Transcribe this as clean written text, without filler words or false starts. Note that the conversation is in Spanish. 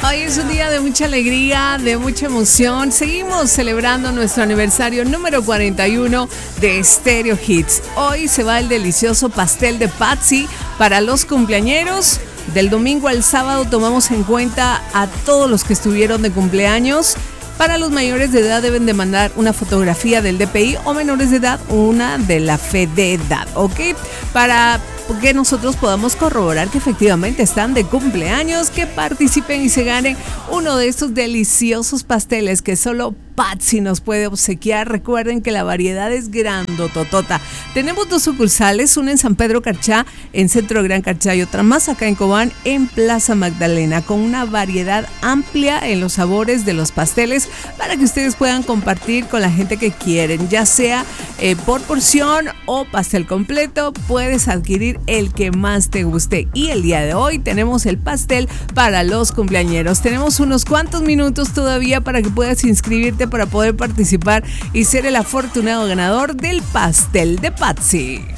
Hoy es un día de mucha alegría, de mucha emoción. Seguimos celebrando nuestro aniversario número 41 de Stereo Hits. Hoy se va el delicioso pastel de Patsy para los cumpleañeros. Del domingo al sábado tomamos en cuenta a todos los que estuvieron de cumpleaños. Para los mayores de edad deben de mandar una fotografía del DPI o menores de edad una de la fe de edad, ¿ok? Para que nosotros podamos corroborar que efectivamente están de cumpleaños, que participen y se ganen uno de estos deliciosos pasteles que solo Patsy nos puede obsequiar. Recuerden que la variedad es grandototota. Tenemos 2 sucursales, una en San Pedro Carchá, en Centro Gran Carchá, y otra más acá en Cobán, en Plaza Magdalena, con una variedad amplia en los sabores de los pasteles para que ustedes puedan compartir con la gente que quieren, ya sea por porción o pastel completo. Puedes adquirir el que más te guste, y el día de hoy tenemos el pastel para los cumpleañeros. Tenemos unos cuantos minutos todavía para que puedas inscribirte para poder participar y ser el afortunado ganador del pastel de Patsy.